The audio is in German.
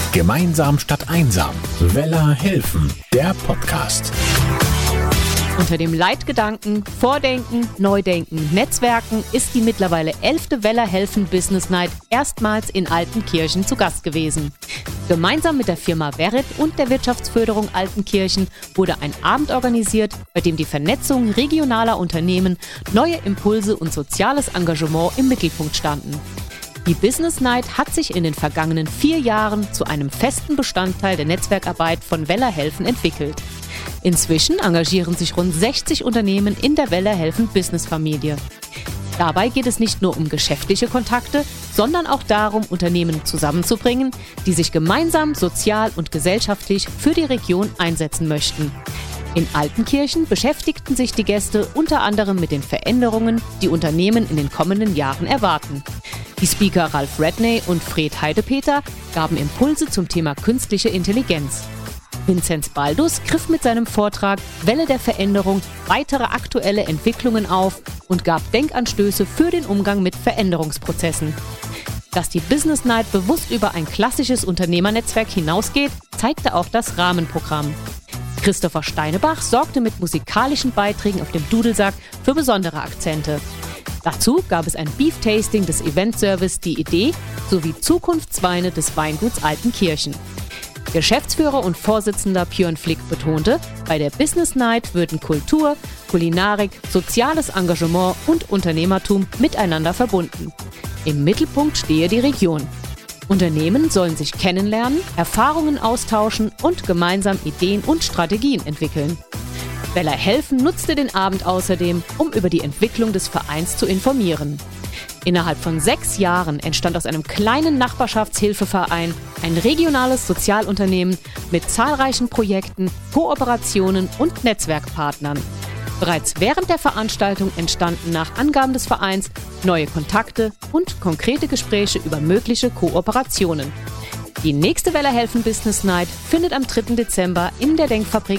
Gemeinsam statt einsam. Weller helfen, der Podcast. Unter dem Leitgedanken Vordenken, Neudenken, Netzwerken ist die mittlerweile 11. Weller helfen Business Night erstmals in Altenkirchen zu Gast gewesen. Gemeinsam mit der Firma Verit und der Wirtschaftsförderung Altenkirchen wurde ein Abend organisiert, bei dem die Vernetzung regionaler Unternehmen, neue Impulse und soziales Engagement im Mittelpunkt standen. Die Business Night hat sich in den vergangenen 4 Jahren zu einem festen Bestandteil der Netzwerkarbeit von Weller helfen entwickelt. Inzwischen engagieren sich rund 60 Unternehmen in der Weller helfen Business-Familie. Dabei geht es nicht nur um geschäftliche Kontakte, sondern auch darum, Unternehmen zusammenzubringen, die sich gemeinsam sozial und gesellschaftlich für die Region einsetzen möchten. In Altenkirchen beschäftigten sich die Gäste unter anderem mit den Veränderungen, die Unternehmen in den kommenden Jahren erwarten. Die Speaker Ralf Redney und Fred Heidepeter gaben Impulse zum Thema künstliche Intelligenz. Vinzenz Baldus griff mit seinem Vortrag Welle der Veränderung weitere aktuelle Entwicklungen auf und gab Denkanstöße für den Umgang mit Veränderungsprozessen. Dass die Business Night bewusst über ein klassisches Unternehmernetzwerk hinausgeht, zeigte auch das Rahmenprogramm. Christopher Steinebach sorgte mit musikalischen Beiträgen auf dem Dudelsack für besondere Akzente. Dazu gab es ein Beef-Tasting des Eventservice Die Idee sowie Zukunftsweine des Weinguts Altenkirchen. Geschäftsführer und Vorsitzender Björn Flick betonte, bei der Business Night würden Kultur, Kulinarik, soziales Engagement und Unternehmertum miteinander verbunden. Im Mittelpunkt stehe die Region. Unternehmen sollen sich kennenlernen, Erfahrungen austauschen und gemeinsam Ideen und Strategien entwickeln. Weller helfen nutzte den Abend außerdem, um über die Entwicklung des Vereins zu informieren. Innerhalb von 6 Jahren entstand aus einem kleinen Nachbarschaftshilfeverein ein regionales Sozialunternehmen mit zahlreichen Projekten, Kooperationen und Netzwerkpartnern. Bereits während der Veranstaltung entstanden nach Angaben des Vereins neue Kontakte und konkrete Gespräche über mögliche Kooperationen. Die nächste Weller helfen Business Night findet am 3. Dezember in der Denkfabrik